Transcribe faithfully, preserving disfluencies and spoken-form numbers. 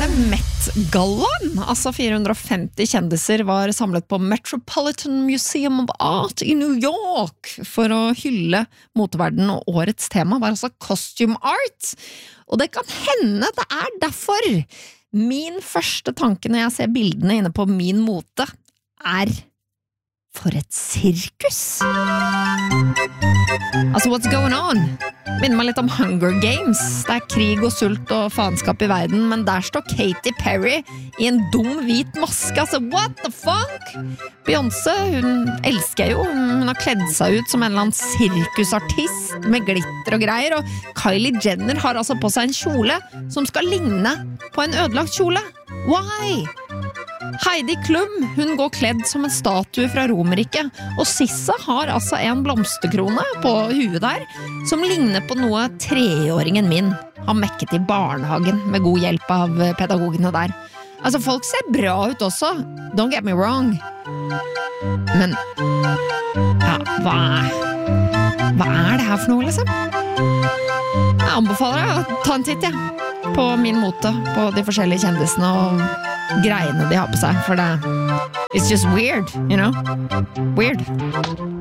det Met-gallaen. Altså fire hundre og femti kjendiser var samlet på Metropolitan Museum of Art i New York for å hylle moteverden, og årets tema var altså costume art. Og det kan hende det er derfor min første tanke når jeg ser bildene inne på min mote er for et sirkus. Altså, what's going on? Minner meg litt om Hunger Games. Det er krig og sult og faenskap i verden, men der står Katy Perry i en dum hvit maske. Altså, what the fuck? Beyoncé, hun elsker jeg jo. Hun har kledd seg ut som en eller annen sirkusartist med glitter og greier, og Kylie Jenner har altså på seg en kjole som skal ligne på en ødelagt kjole. Why? Heidi Klum, hun går kledd som en statue fra Romerike, og Sissa har altså en blomsterkrone på huet der, som ligner på noe treåringen min har mekket i barnehagen med god hjelp av pedagogene der. Altså, folk ser bra ut også, don't get me wrong. Men, ja, hva er, hva er det her for noe, liksom? Jeg anbefaler deg å ta en titt, ja, på min mote, på de forskjellige kjendisene og greiene de har på seg, for det it's just weird, you know? Weird.